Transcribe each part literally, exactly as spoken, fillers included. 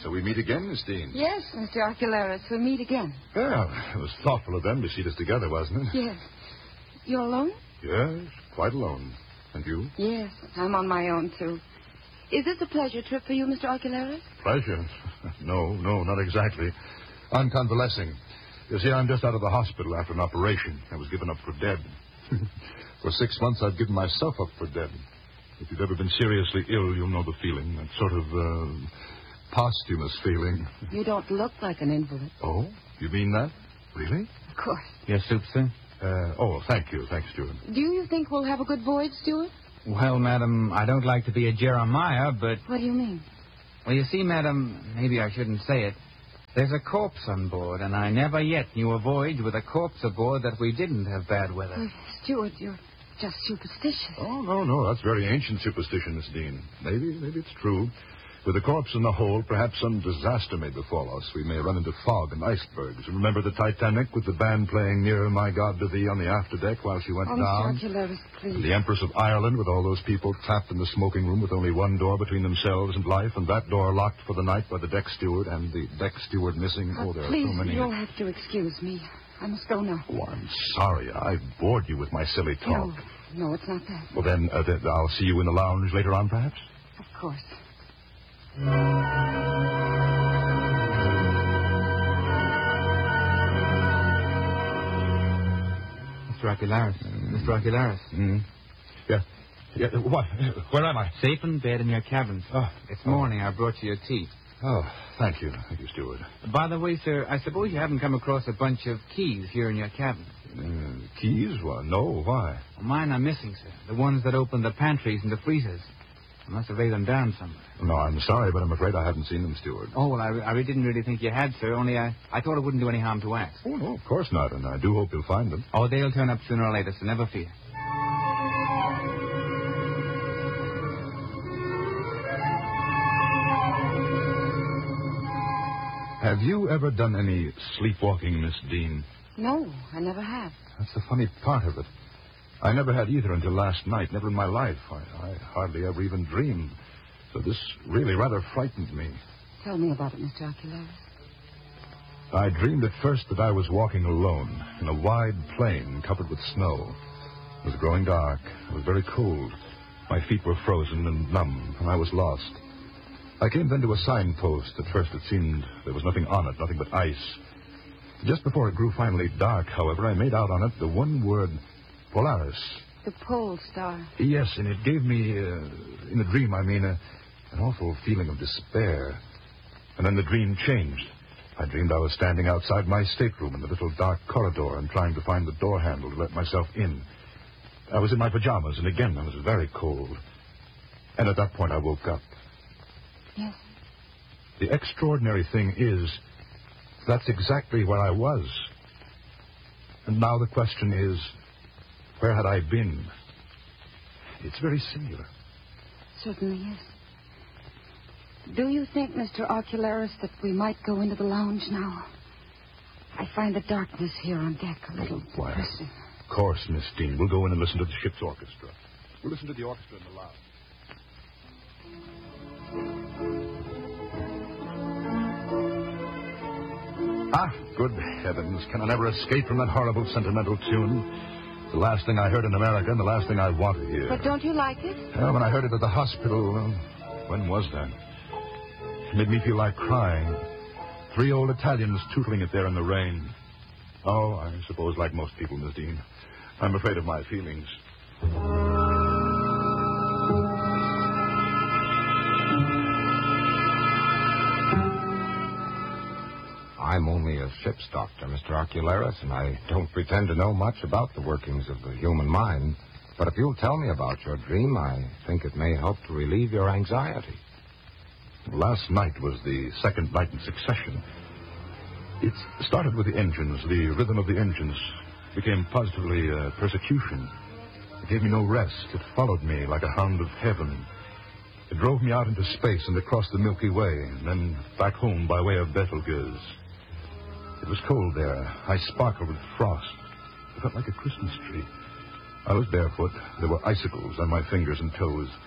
So we meet again, Miss Dean? Yes, Mister Archelaus, we meet again. Well, it was thoughtful of them to seat us together, wasn't it? Yes. You're alone? Yes, quite alone. And you? Yes, I'm on my own, too. Is this a pleasure trip for you, Mister Archelaus? Pleasure? No, no, not exactly. I'm convalescing. You see, I'm just out of the hospital after an operation. I was given up for dead. For six months, I've given myself up for dead. If you've ever been seriously ill, you'll know the feeling. That sort of, uh, posthumous feeling. You don't look like an invalid. Oh? You mean that? Really? Of course. Yes, soup, sir? Uh, oh, thank you. Thanks, Stewart. Do you think we'll have a good voyage, Stewart? Well, madam, I don't like to be a Jeremiah, but... What do you mean? Well, you see, madam, maybe I shouldn't say it. There's a corpse on board, and I never yet knew a voyage with a corpse aboard that we didn't have bad weather. Oh, Stewart, you're just superstitious. Oh, no, no. That's very ancient superstition, Miss Dean. Maybe, maybe it's true. With the corpse in the hold, perhaps some disaster may befall us. We may run into fog and icebergs. Remember the Titanic with the band playing Near My God to Thee on the afterdeck while she went oh, down? Mister Archelaus, please. And the Empress of Ireland with all those people trapped in the smoking room with only one door between themselves and life, and that door locked for the night by the deck steward and the deck steward missing. Oh, there please, are so many. You'll have to excuse me. I must go now. Oh, I'm sorry. I've bored you with my silly talk. No, no, it's not that. Well, then, uh, then I'll see you in the lounge later on, perhaps? Of course. Mister Archelaus. Mm. Mister Archelaus. Mm. Yeah. Yeah. What? Where am I? Safe in bed in your cabin. Oh. This morning I brought you your tea. Oh, thank you. Thank you, Steward. By the way, sir, I suppose you haven't come across a bunch of keys here in your cabin. Uh, keys? Well, no. Why? Well, mine are missing, sir. The ones that open the pantries and the freezers. I must have laid them down somewhere. No, I'm sorry, but I'm afraid I haven't seen them, Steward. Oh, well, I, I really didn't really think you had, sir, only I, I thought it wouldn't do any harm to ask. Oh, no, of course not, and I do hope you'll find them. Oh, they'll turn up sooner or later, so never fear. Have you ever done any sleepwalking, Miss Dean? No, I never have. That's the funny part of it. I never had either until last night, never in my life. I, I hardly ever even dreamed. So this really rather frightened me. Tell me about it, Mister Archelaus. I dreamed at first that I was walking alone in a wide plain covered with snow. It was growing dark. It was very cold. My feet were frozen and numb, and I was lost. I came then to a signpost. At first it seemed there was nothing on it, nothing but ice. Just before it grew finally dark, however, I made out on it the one word... Polaris. The pole star. Yes, and it gave me, uh, in the dream, I mean, uh, an awful feeling of despair. And then the dream changed. I dreamed I was standing outside my stateroom in the little dark corridor and trying to find the door handle to let myself in. I was in my pajamas, and again, I was very cold. And at that point, I woke up. Yes. The extraordinary thing is, that's exactly where I was. And now the question is... where had I been? It's very singular. Certainly is. Do you think, Mister Archelaus, that we might go into the lounge now? I find the darkness here on deck a little oh, why, depressing. Of course, Miss Dean. We'll go in and listen to the ship's orchestra. We'll listen to the orchestra in the lounge. Ah, good heavens. Can I never escape from that horrible sentimental tune? The last thing I heard in America and the last thing I want to hear. But don't you like it? Well, when I heard it at the hospital, well, when was that? It made me feel like crying. Three old Italians tootling it there in the rain. Oh, I suppose like most people, Miss Dean, I'm afraid of my feelings. I'm only a ship's doctor, Mister Archelaus, and I don't pretend to know much about the workings of the human mind. But if you'll tell me about your dream, I think it may help to relieve your anxiety. Last night was the second night in succession. It started with the engines. The rhythm of the engines became positively uh, persecution. It gave me no rest. It followed me like a hound of heaven. It drove me out into space and across the Milky Way, and then back home by way of Betelgeuse. It was cold there. I sparkled with frost. I felt like a Christmas tree. I was barefoot. There were icicles on my fingers and toes.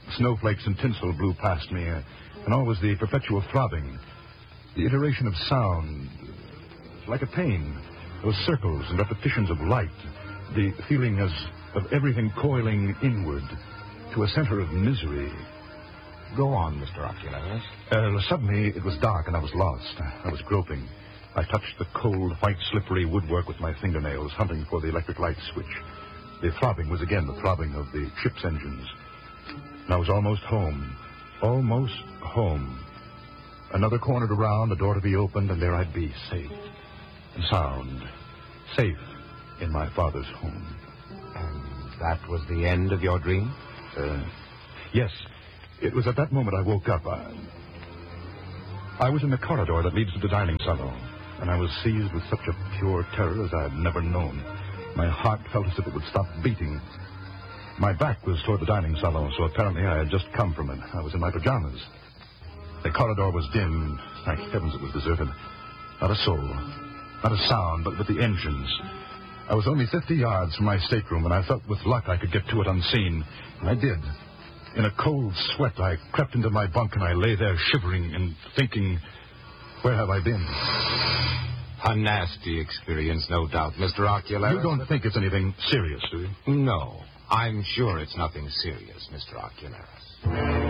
Snowflakes and tinsel blew past me, uh, and always the perpetual throbbing, the iteration of sound, like a pain, those circles and repetitions of light, the feeling as of everything coiling inward to a center of misery. Go on, Mister Ocularis. Uh, suddenly, it was dark, and I was lost. I was groping. I touched the cold, white, slippery woodwork with my fingernails, hunting for the electric light switch. The throbbing was again the throbbing of the ship's engines. And I was almost home. Almost home. Another corner to round, a door to be opened, and there I'd be, safe and sound. Safe in my father's home. And that was the end of your dream? Uh, yes. It was at that moment I woke up. I, I was in the corridor that leads to the dining salon, and I was seized with such a pure terror as I had never known. My heart felt as if it would stop beating. My back was toward the dining salon, so apparently I had just come from it. I was in my pajamas. The corridor was dim. Thank heavens it was deserted. Not a soul, not a sound, but with the engines. I was only fifty yards from my stateroom, and I felt with luck I could get to it unseen. And I did. In a cold sweat, I crept into my bunk, and I lay there shivering and thinking, where have I been? A nasty experience, no doubt, Mister Ocularis. You don't think it's anything serious, do you? No, I'm sure it's nothing serious, Mister Ocularis.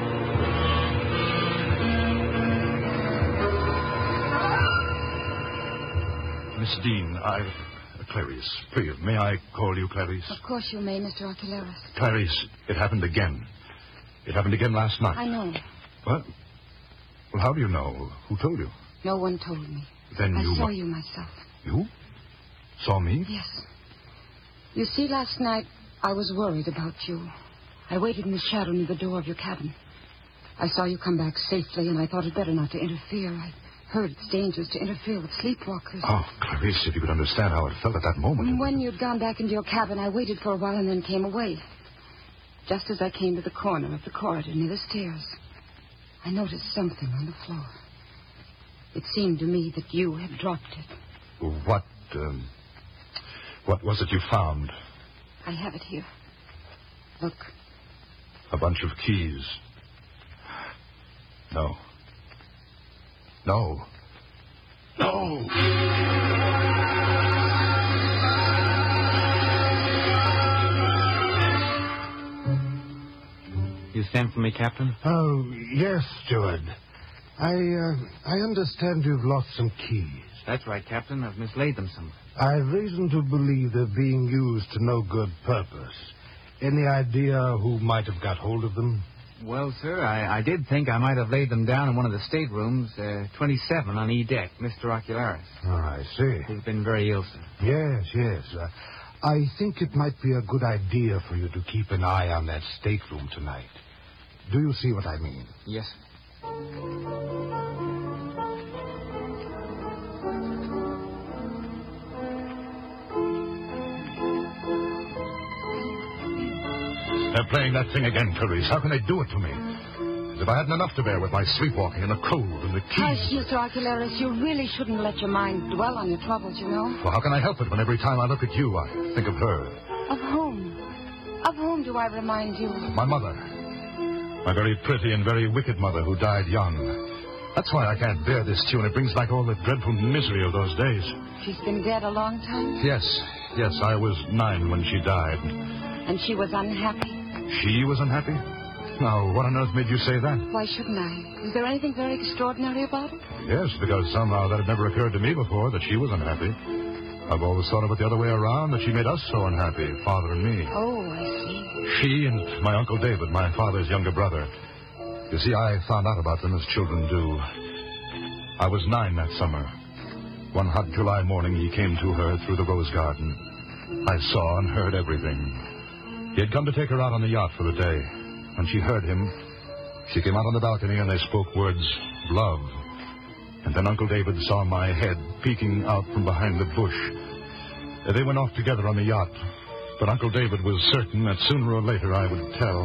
Miss Dean, I... Clarice, please, may I call you Clarice? Of course you may, Mister Ocularis. Clarice, it happened again. It happened again last night. I know. What? Well, how do you know? Who told you? No one told me. Then I you... saw you myself. You? Saw me? Yes. You see, last night I was worried about you. I waited in the shadow near the door of your cabin. I saw you come back safely, and I thought it better not to interfere. I heard it's dangerous to interfere with sleepwalkers. Oh, Clarice, if you could understand how it felt at that moment. And when you'd gone back into your cabin, I waited for a while and then came away. Just as I came to the corner of the corridor near the stairs, I noticed something on the floor. It seemed to me that you had dropped it. What, um, what was it you found? I have it here. Look. A bunch of keys. No. No. No! You sent for me, Captain? Oh, yes, steward. I, uh, I understand you've lost some keys. That's right, Captain. I've mislaid them somewhere. I've reason to believe they're being used to no good purpose. Any idea who might have got hold of them? Well, sir, I, I did think I might have laid them down in one of the staterooms, uh, twenty-seven on E deck, Mister Ocularis. Oh, I see. He's been very ill, sir. Yes, yes. Uh, I think it might be a good idea for you to keep an eye on that stateroom tonight. Do you see what I mean? Yes, They're playing that thing again, Clarice. How can they do it to me? As if I hadn't enough to bear with my sleepwalking and the cold and the keys. Hush, Mister Ocularis. You really shouldn't let your mind dwell on your troubles, you know. Well, how can I help it when every time I look at you, I think of her? Of whom? Of whom do I remind you? My mother. My very pretty and very wicked mother who died young. That's why I can't bear this tune. It brings back all the dreadful misery of those days. She's been dead a long time? Yes, yes, I was nine when she died. And she was unhappy? She was unhappy? Now, what on earth made you say that? Why shouldn't I? Is there anything very extraordinary about it? Yes, because somehow that had never occurred to me before, that she was unhappy. I've always thought of it the other way around, that she made us so unhappy, Father and me. Oh, I see. She and my Uncle David, my father's younger brother. You see, I found out about them as children do. I was nine that summer. One hot July morning, he came to her through the rose garden. I saw and heard everything. He had come to take her out on the yacht for the day. When she heard him, she came out on the balcony and they spoke words of love. And then Uncle David saw my head peeking out from behind the bush. They went off together on the yacht. But Uncle David was certain that sooner or later I would tell.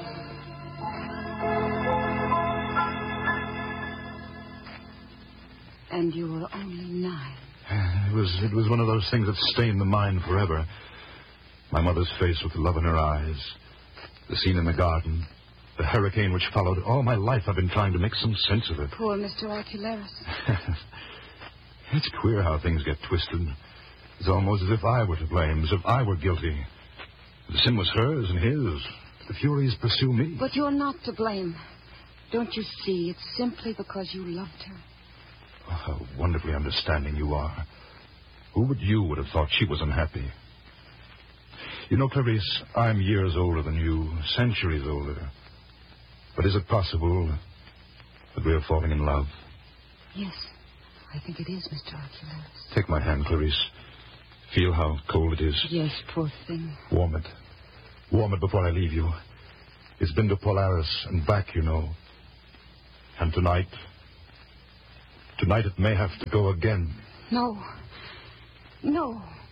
And you were only nine. It was, it was one of those things that stained the mind forever. My mother's face with the love in her eyes. The scene in the garden. the hurricane which followed. All my life I've been trying to make some sense of it. Poor Mister Ocularis. It's queer how things get twisted. It's almost as if I were to blame, as if I were guilty. The sin was hers and his. The Furies pursue me. But you're not to blame. Don't you see? It's simply because you loved her. Oh, how wonderfully understanding you are. Who but you would have thought she was unhappy? You know, Clarice, I'm years older than you, centuries older. But is it possible that we are falling in love? Yes, I think it is, Mister Ocularis. Take my hand, Clarice. Feel how cold it is. Yes, poor thing. Warm it. Warm it before I leave you. It's been to Polaris and back, you know. And tonight... Tonight it may have to go again. No. No.